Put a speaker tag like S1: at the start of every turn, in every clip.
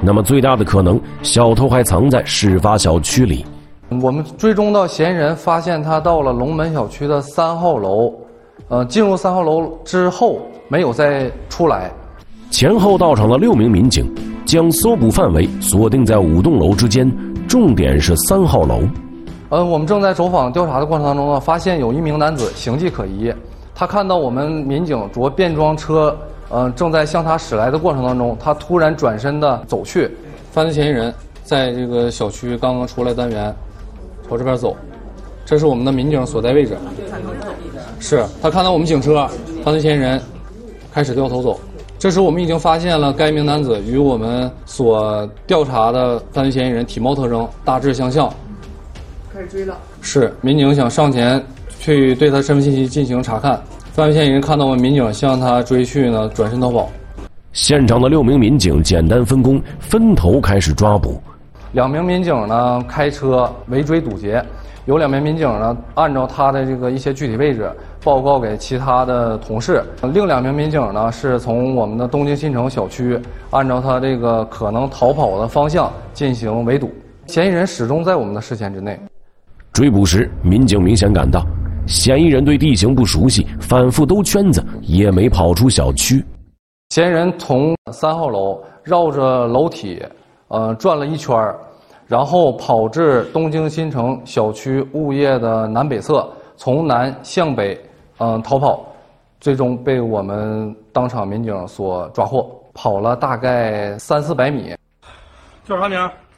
S1: 那么最大的可能，小偷还藏在事发小区里。
S2: 我们追踪到嫌疑人，发现他到了龙门小区的3号楼，进入3号楼之后没有再出来。
S1: 前后到场的6名民警将搜捕范围锁定在5栋楼之间，重点是3号楼。
S2: 我们正在走访调查的过程当中呢，发现有1名男子形迹可疑。他看到我们民警着便装车，正在向他驶来的过程当中，他突然转身的走去。犯罪嫌疑人在这个小区刚刚出来单元，朝这边走，这是我们的民警所在位置。是他看到我们警车，犯罪嫌疑人开始掉头走。这时我们已经发现了该名男子与我们所调查的犯罪嫌疑人体貌特征大致相像。
S3: 开始追了。
S2: 是民警想上前去对他身份信息进行查看，犯罪嫌疑人看到我们民警向他追去呢，转身逃跑。
S1: 现场的6名民警简单分工，分头开始抓捕。
S2: 2名民警呢开车围追堵截，有2名民警呢按照他的这个一些具体位置报告给其他的同事，另2名民警呢是从我们的东京新城小区按照他这个可能逃跑的方向进行围堵，嫌疑人始终在我们的视线之内。
S1: 追捕时，民警明显感到嫌疑人对地形不熟悉，反复兜圈子，也没跑出小区。
S2: 嫌疑人从3号楼绕着楼体转了1圈，然后跑至东京新城小区物业的南北侧，从南向北逃跑，最终被我们当场民警所抓获。跑了大概300-400米。
S4: 叫啥名？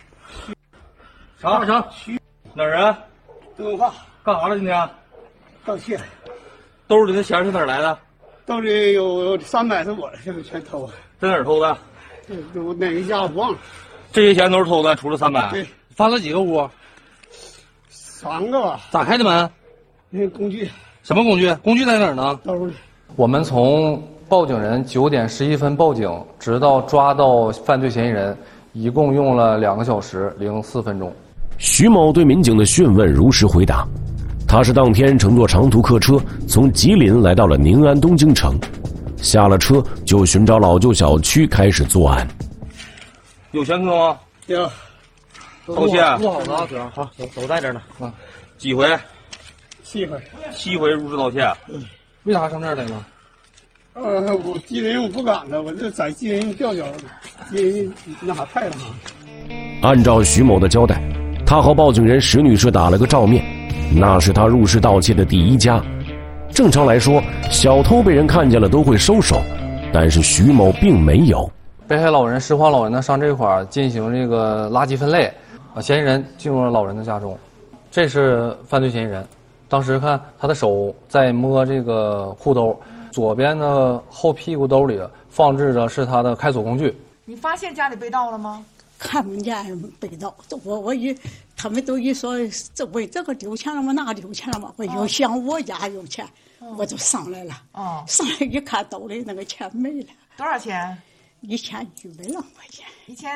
S4: 啥？哪儿人？
S5: 东话。
S4: 干啥了今天？
S5: 盗窃。
S4: 兜里的钱是哪儿来的？
S5: 兜里有300是我的，这个全偷了。
S4: 在哪儿偷的？
S5: 我哪一家我忘了。
S4: 这些钱都是偷的，除了300。
S5: 对。
S4: 翻了几个屋
S5: ？3个吧。
S4: 咋开的门？
S5: 那工具。
S4: 什么工具？工具在哪儿呢？
S5: 兜里。
S2: 我们从报警人9点11分报警，直到抓到犯罪嫌疑人，一共用了2个小时04分钟。
S1: 徐某对民警的讯问如实回答，他是当天乘坐长途客车从吉林来到了宁安东京城，下了车就寻找老旧小区开始作案。
S4: 有前科吗？
S5: 有。
S4: 盗窃。
S2: 录好了啊，哥。
S4: 好，都在这呢。几回
S5: ？7回。
S4: 7回入室盗窃。
S2: 为啥上这儿来了？
S5: 我吉林我不敢了，我这在吉林调调，吉林那啥派了哈。
S1: 按照徐某的交代，他和报警人石女士打了个照面，那是他入室盗窃的第1家。正常来说，小偷被人看见了都会收手，但是徐某并没有。
S2: 被害老人拾荒老人呢上这块儿进行这个垃圾分类，嫌疑人进入了老人的家中，这是犯罪嫌疑人。当时看他的手在摸这个裤兜，左边的后屁股兜里放置着是他的开锁工具。
S3: 你发现家里被盗了吗？
S6: 看不见被盗，他们都一说这为这个丢钱了吗？那个丢钱了吗？我又想我家有钱，我就上来了。上来一看兜里那个钱没了。
S3: 多少钱
S6: ？1100多块钱。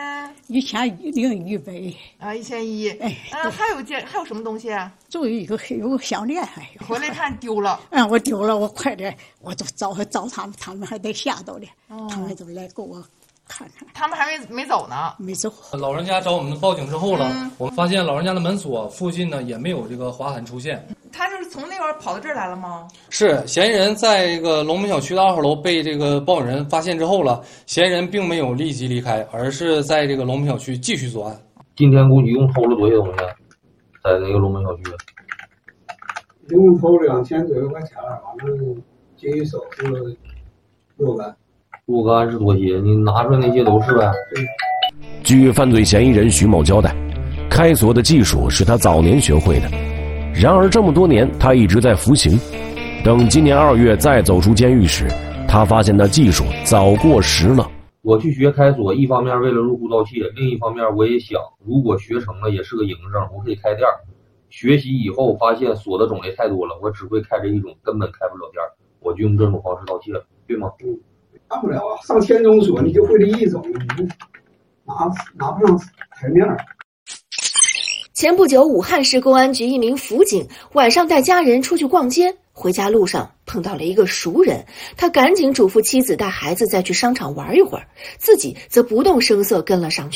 S3: 1100啊，1100。
S6: 哎，
S3: 还有什么东西啊？
S6: 就有个项链，还有。
S3: 回来看丢了。
S6: 我丢了，我快点，我就找他们，他们还得下到的，他们都来给我看看。
S3: 他们还没走呢。
S6: 没走。
S2: 老人家找我们报警之后了，我们发现老人家的门锁附近呢也没有这个划痕出现。
S3: 他就是从那边跑到这儿来了吗？
S2: 是，嫌疑人在这个龙门小区的2号楼被这个报警人发现之后了，嫌疑人并没有立即离开，而是在这个龙门小区继续作案。
S7: 今天一共偷了多少东西？在那个龙门小区，
S5: 一共偷了2000多块钱，完了经济首付了若干。
S7: 若干是多些，你拿出来那些都是呗。
S1: 据犯罪嫌疑人徐某交代，开锁的技术是他早年学会的。然而这么多年他一直在服刑，等今年2月再走出监狱时，他发现那技术早过时了。
S7: 我去学开锁，一方面为了入户盗窃，另一方面我也想，如果学成了也是个营生，我可以开店。学习以后发现锁的种类太多了，我只会开这一种，根本开不了店，我就用这种方式盗窃了，对吗？
S5: 干不了啊，上千种锁你就会这一种，你拿不上台面。
S8: 前不久，武汉市公安局一名辅警晚上带家人出去逛街，回家路上碰到了一个熟人，他赶紧嘱咐妻子带孩子再去商场玩一会儿，自己则不动声色跟了上去。